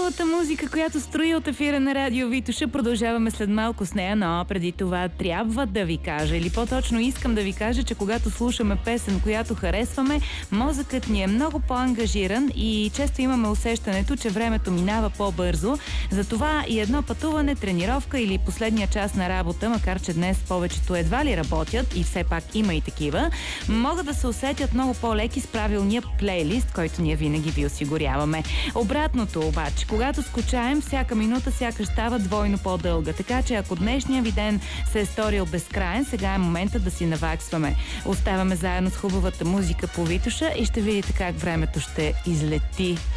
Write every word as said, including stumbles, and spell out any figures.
Хубавата музика, която строи от ефира на Радио Витоша, продължаваме след малко с нея, но преди това трябва да ви кажа, или по-точно искам да ви кажа, че когато слушаме песен, която харесваме, мозъкът ни е много по-ангажиран и често имаме усещането, че времето минава по-бързо. Затова и едно пътуване, тренировка или последния час на работа, макар че днес повечето едва ли работят и все пак има и такива, могат да се усетят много по-леки с правилния плейлист, който ние винаги ви осигуряваме. Обратното обаче, когато скучаем, всяка минута сякаш става двойно по-дълга. Така че ако днешния ви ден се е сторил безкраен, сега е момента да си наваксваме. Оставаме заедно с хубавата музика по Витоша и ще видите как времето ще излети.